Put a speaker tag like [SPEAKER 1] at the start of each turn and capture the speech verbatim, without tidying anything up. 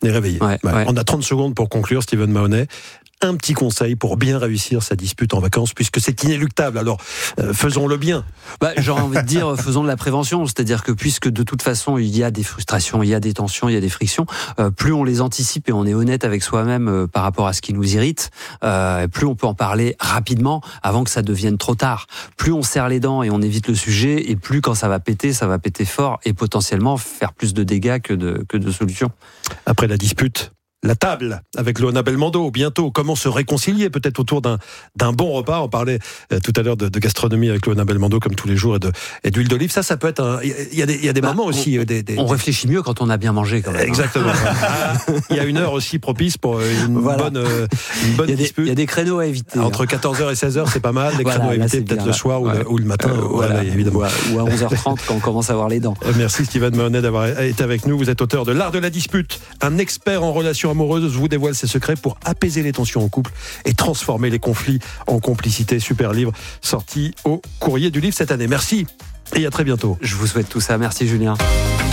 [SPEAKER 1] est réveillé.
[SPEAKER 2] Ouais,
[SPEAKER 1] Ouais.
[SPEAKER 2] ouais.
[SPEAKER 1] On a trente secondes pour conclure, Steven Mahoney. Un petit conseil pour bien réussir sa dispute en vacances, puisque c'est inéluctable. Alors, euh, faisons-le bien.
[SPEAKER 2] Bah, j'aurais envie de dire, faisons de la prévention. C'est-à-dire que puisque de toute façon, il y a des frustrations, il y a des tensions, il y a des frictions, euh, plus on les anticipe et on est honnête avec soi-même euh, par rapport à ce qui nous irrite, euh, plus on peut en parler rapidement avant que ça devienne trop tard. Plus on serre les dents et on évite le sujet, et plus quand ça va péter, ça va péter fort et potentiellement faire plus de dégâts que de, que de solutions.
[SPEAKER 1] Après la dispute, la table avec Loana Belmondo, bientôt. Comment se réconcilier peut-être autour d'un, d'un bon repas. On parlait euh, tout à l'heure de, de gastronomie avec Loana Belmondo, comme tous les jours, et, de, et d'huile d'olive. Ça, ça peut être un... Il y a des, il y a des
[SPEAKER 2] Bah,
[SPEAKER 1] moments
[SPEAKER 2] on,
[SPEAKER 1] aussi... Des, des,
[SPEAKER 2] on réfléchit mieux quand on a bien mangé quand même.
[SPEAKER 1] Exactement. Ah, il y a une heure aussi propice pour une
[SPEAKER 2] Voilà.
[SPEAKER 1] bonne, euh, une bonne
[SPEAKER 2] il, y a des,
[SPEAKER 1] dispute.
[SPEAKER 2] il y a des créneaux à éviter.
[SPEAKER 1] Entre
[SPEAKER 2] hein.
[SPEAKER 1] quatorze heures et seize heures, c'est pas mal. Les
[SPEAKER 2] Voilà,
[SPEAKER 1] créneaux à
[SPEAKER 2] là,
[SPEAKER 1] éviter
[SPEAKER 2] c'est
[SPEAKER 1] peut-être
[SPEAKER 2] bien,
[SPEAKER 1] le
[SPEAKER 2] là.
[SPEAKER 1] soir ou,
[SPEAKER 2] Ouais.
[SPEAKER 1] le, ou le matin.
[SPEAKER 2] Euh,
[SPEAKER 1] euh,
[SPEAKER 2] voilà,
[SPEAKER 1] voilà, évidemment.
[SPEAKER 2] Ou à, ou à onze heures trente quand on commence à avoir les dents.
[SPEAKER 1] Merci Steven Mahoney d'avoir été avec nous. Vous êtes auteur de L'Art de la dispute. Un expert en relations amoureuses vous dévoile ses secrets pour apaiser les tensions en couple et transformer les conflits en complicité. Super livre sorti au Courrier du Livre cette année. Merci et à très bientôt.
[SPEAKER 2] Je vous souhaite tout ça. Merci Julien.